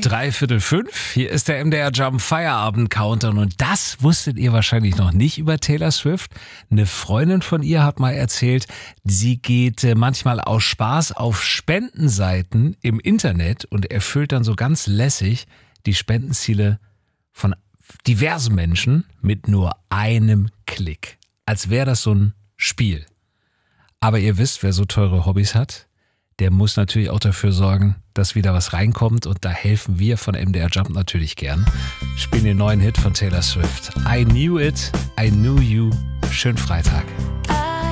3:45. Hier ist der MDR Jump Feierabend Countdown und das wusstet ihr wahrscheinlich noch nicht über Taylor Swift. Eine Freundin von ihr hat mal erzählt, sie geht manchmal aus Spaß auf Spendenseiten im Internet und erfüllt dann so ganz lässig die Spendenziele von diversen Menschen mit nur einem Klick. Als wäre das so ein Spiel. Aber ihr wisst, wer so teure Hobbys hat, der muss natürlich auch dafür sorgen, dass wieder was reinkommt und da helfen wir von MDR Jump natürlich gern. Spielen den neuen Hit von Taylor Swift. I Knew It, I Knew You. Schönen Freitag.